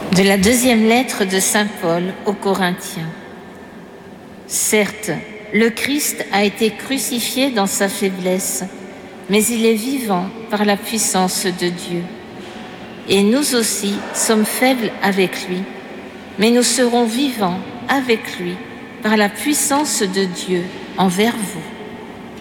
De la deuxième lettre de Saint Paul aux Corinthiens. Certes, le Christ a été crucifié dans sa faiblesse, mais il est vivant par la puissance de Dieu. Et nous aussi sommes faibles avec lui, mais nous serons vivants avec lui par la puissance de Dieu envers vous.